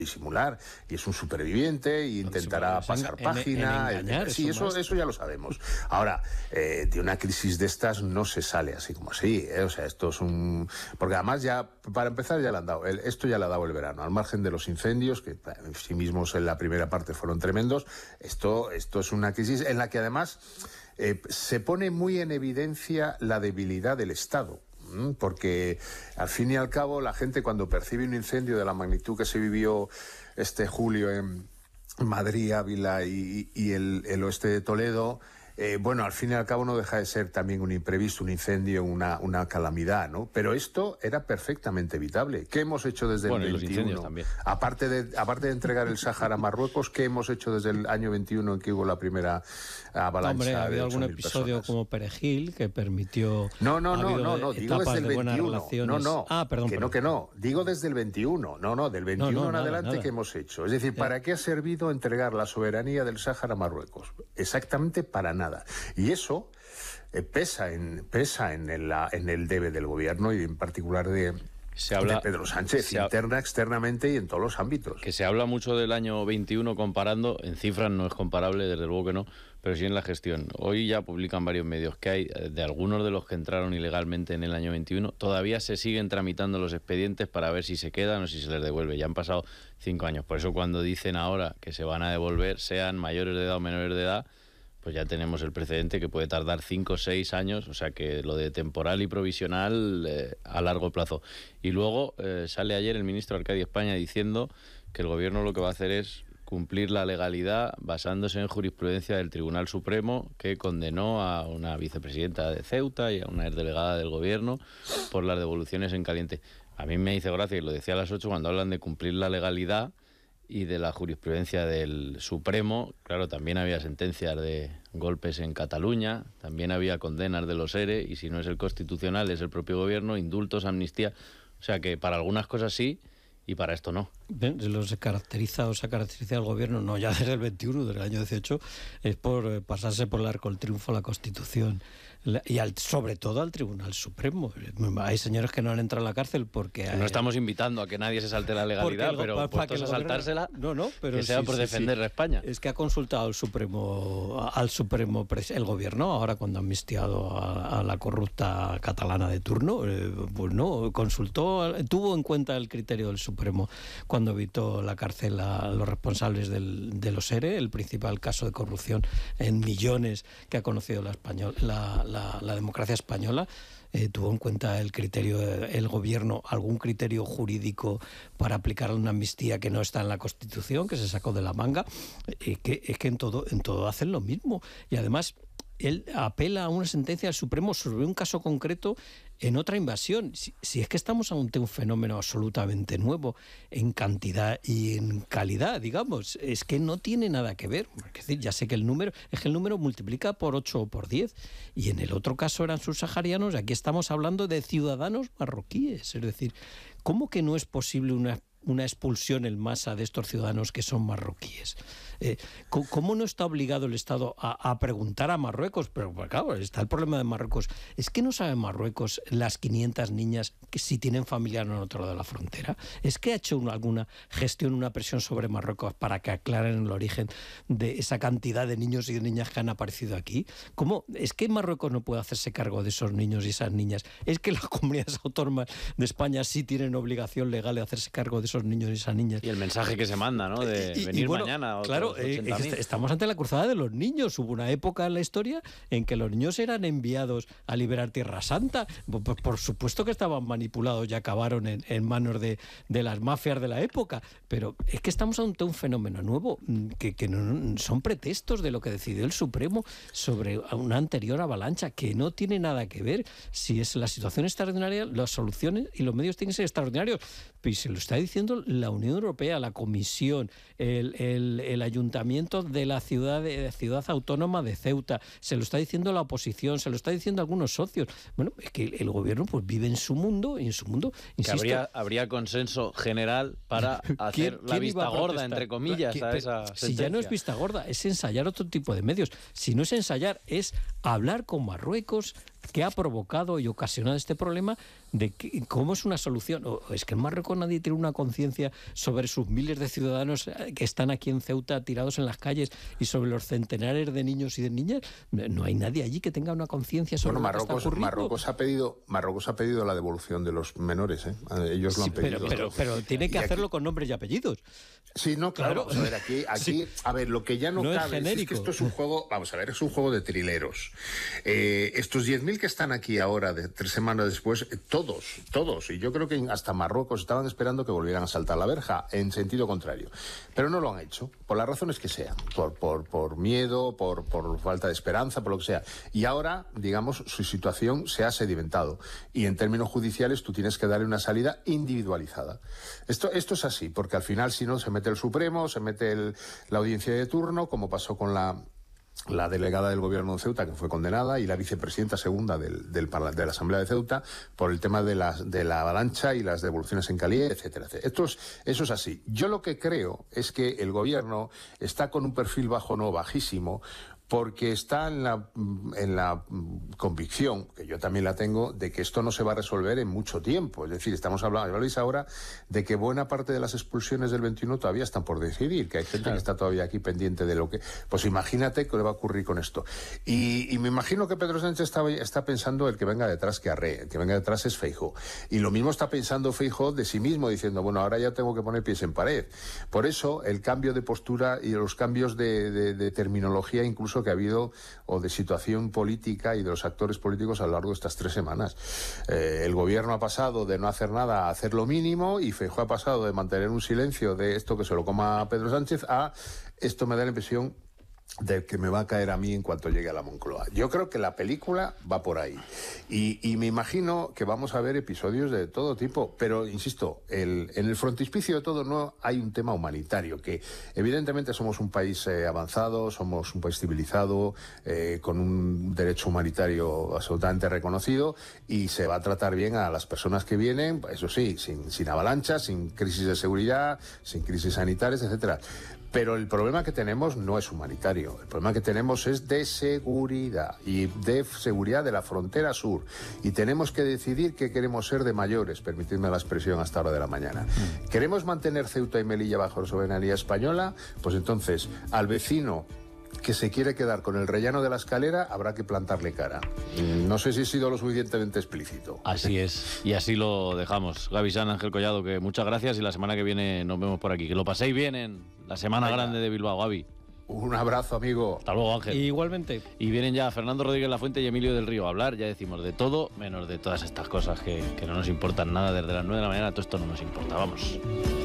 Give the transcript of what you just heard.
disimular, y es un superviviente y intentará pasar página. Sí, eso ya lo sabemos. Ahora, de una crisis de estas no se sale así como así, O sea, esto es un... Porque además ya, para empezar, ya le han dado, esto ya le ha dado el verano, al margen de los incendios, que en sí mismos en la primera parte fueron tremendos, esto es una crisis en la que además se pone muy en evidencia la debilidad del Estado. Porque al fin y al cabo la gente, cuando percibe un incendio de la magnitud que se vivió este julio en Madrid, Ávila y el oeste de Toledo, bueno, al fin y al cabo no deja de ser también un imprevisto, un incendio, una calamidad, ¿no? Pero esto era perfectamente evitable. ¿Qué hemos hecho desde el 21? Los incendios también. Aparte de entregar el Sáhara a Marruecos, ¿qué hemos hecho desde el año 21 en que hubo la primera avalancha? Hombre, ha habido algún episodio personas, como Perejil que permitió... No, digo desde el 21. No. Perdón. Que no. Digo desde el 21. No, del 21 en adelante, nada. ¿Qué hemos hecho? Es decir, ¿para qué ha servido entregar la soberanía del Sáhara a Marruecos? Exactamente para nada. Y eso pesa en el debe del gobierno y en particular de Pedro Sánchez, interna, externamente y en todos los ámbitos. Que se habla mucho del año 21 comparando, en cifras no es comparable, desde luego que no, pero sí en la gestión. Hoy ya publican varios medios que hay de algunos de los que entraron ilegalmente en el año 21, todavía se siguen tramitando los expedientes para ver si se quedan o si se les devuelve. Ya han pasado 5 años, por eso cuando dicen ahora que se van a devolver, sean mayores de edad o menores de edad, pues ya tenemos el precedente que puede tardar 5 o 6 años, o sea que lo de temporal y provisional a largo plazo. Y luego sale ayer el ministro Arcadio España diciendo que el gobierno lo que va a hacer es cumplir la legalidad basándose en jurisprudencia del Tribunal Supremo, que condenó a una vicepresidenta de Ceuta y a una exdelegada del gobierno por las devoluciones en caliente. A mí me hizo gracia, y lo decía a las 8, cuando hablan de cumplir la legalidad y de la jurisprudencia del Supremo. Claro, también había sentencias de golpes en Cataluña, también había condenas de los ERE, y si no es el Constitucional, es el propio gobierno, indultos, amnistía. O sea que para algunas cosas sí, y para esto no. Se ha caracterizado el gobierno, no ya desde el 21, del año 18, es por pasarse por el arco del triunfo a la Constitución y sobre todo al Tribunal Supremo. Hay señores que no han entrado a la cárcel porque... No estamos invitando a que nadie se salte la legalidad, pero puestos a saltársela, pero que sea por defender a España. Es que ha consultado al Supremo el gobierno, ahora cuando ha amnistiado a la corrupta catalana de turno, pues no, tuvo en cuenta el criterio del Supremo cuando evitó la cárcel a los responsables de los ERE, el principal caso de corrupción en millones que ha conocido la democracia española. Tuvo en cuenta el criterio del gobierno, algún criterio jurídico para aplicar una amnistía que no está en la Constitución, que se sacó de la manga. Es que en todo hacen lo mismo. Y además él apela a una sentencia del Supremo sobre un caso concreto en otra invasión. Si es que estamos ante un fenómeno absolutamente nuevo en cantidad y en calidad, digamos, es que no tiene nada que ver. Es decir, ya sé que el número multiplica por 8 o por 10, y en el otro caso eran subsaharianos, y aquí estamos hablando de ciudadanos marroquíes. Es decir, ¿cómo que no es posible una expulsión en masa de estos ciudadanos que son marroquíes? ¿Cómo no está obligado el Estado a preguntar a Marruecos? Pero pues, claro, está el problema de Marruecos. Es que no sabe Marruecos las 500 niñas que si tienen familia en el otro lado de la frontera. Es que ha hecho alguna gestión, una presión sobre Marruecos para que aclaren el origen de esa cantidad de niños y de niñas que han aparecido aquí. ¿Cómo? Es que Marruecos no puede hacerse cargo de esos niños y esas niñas. Es que las comunidades autónomas de España sí tienen obligación legal de hacerse cargo de esos niños y esas niñas. Y el mensaje que se manda, ¿no? De venir mañana. Claro, estamos ante la cruzada de los niños. Hubo una época en la historia en que los niños eran enviados a liberar Tierra Santa. Por supuesto que estaban manipulados y acabaron en manos de las mafias de la época, pero es que estamos ante un fenómeno nuevo que no son pretextos de lo que decidió el Supremo sobre una anterior avalancha, que no tiene nada que ver. Si es la situación extraordinaria, las soluciones y los medios tienen que ser extraordinarios. Pero se lo está diciendo la Unión Europea, la Comisión, el Ayuntamiento de la ciudad autónoma de Ceuta, se lo está diciendo la oposición, se lo está diciendo algunos socios. Bueno, es que el gobierno pues vive en su mundo, y en su mundo, insisto, que habría consenso general para hacer la vista gorda, entre comillas, a esa sentencia. Si ya no es vista gorda, es ensayar otro tipo de medios. Si no es ensayar, es hablar con Marruecos, que ha provocado y ocasionado este problema de que, cómo es una solución. O es que en Marruecos nadie tiene una conciencia sobre sus miles de ciudadanos que están aquí en Ceuta tirados en las calles y sobre los centenares de niños y de niñas. No hay nadie allí que tenga una conciencia sobre lo que está ocurriendo. Marruecos ha pedido la devolución de los menores, ¿eh? Ellos lo han pedido. Pero tiene que hacerlo con nombres y apellidos. Sí, no, claro. Vamos a ver, aquí sí. A ver, lo que ya no cabe es que esto es un juego, vamos a ver, es un juego de trileros. Estos 10.000 que están aquí ahora, de 3 semanas después, todos, y yo creo que hasta Marruecos estaban esperando que volvieran a saltar la verja, en sentido contrario. Pero no lo han hecho, por las razones que sean, por miedo, por falta de esperanza, por lo que sea. Y ahora, digamos, su situación se ha sedimentado. Y en términos judiciales tú tienes que darle una salida individualizada. Esto es así, porque al final, si no, se mete el Supremo, se mete la audiencia de turno, como pasó con la delegada del gobierno de Ceuta, que fue condenada, y la vicepresidenta segunda de la Asamblea de Ceuta, por el tema de la avalancha y las devoluciones en caliente, etcétera, etcétera. Eso es así. Yo lo que creo es que el gobierno está con un perfil bajo, no bajísimo, porque está en la convicción, que yo también la tengo, de que esto no se va a resolver en mucho tiempo. Es decir, habláis ahora de que buena parte de las expulsiones del 21 todavía están por decidir, que hay gente que está todavía aquí pendiente de lo que... Pues imagínate qué le va a ocurrir con esto. Y me imagino que Pedro Sánchez está pensando el que venga detrás que arree, el que venga detrás es Feijóo. Y lo mismo está pensando Feijóo de sí mismo, diciendo, bueno, ahora ya tengo que poner pies en pared. Por eso, el cambio de postura y los cambios de terminología, incluso que ha habido, o de situación política y de los actores políticos a lo largo de estas 3 semanas. El gobierno ha pasado de no hacer nada a hacer lo mínimo, y Feijóo ha pasado de mantener un silencio de esto que se lo coma Pedro Sánchez a esto me da la impresión de que me va a caer a mí en cuanto llegue a la Moncloa. Yo creo que la película va por ahí. Y me imagino que vamos a ver episodios de todo tipo, pero, insisto, en el frontispicio de todo no hay un tema humanitario, que evidentemente somos un país avanzado, somos un país civilizado, con un derecho humanitario absolutamente reconocido, y se va a tratar bien a las personas que vienen, eso sí, sin avalanchas, sin crisis de seguridad, sin crisis sanitarias, etcétera. Pero el problema que tenemos no es humanitario. El problema que tenemos es de seguridad, y de seguridad de la frontera sur. Y tenemos que decidir qué queremos ser de mayores, permitidme la expresión hasta hora de la mañana. ¿Queremos mantener Ceuta y Melilla bajo soberanía española? Pues entonces, al vecino que se quiere quedar con el rellano de la escalera, habrá que plantarle cara. No sé si he sido lo suficientemente explícito. Así es, y así lo dejamos. Gaby San, Ángel Collado, que muchas gracias, y la semana que viene nos vemos por aquí. Que lo paséis bien en la Semana Grande de Bilbao, Gaby. Un abrazo, amigo. Hasta luego, Ángel. Igualmente. Y vienen ya Fernando Rodríguez Lafuente y Emilio del Río a hablar, ya decimos, de todo, menos de todas estas cosas que no nos importan nada desde las 9 de la mañana. Todo esto no nos importa, vamos.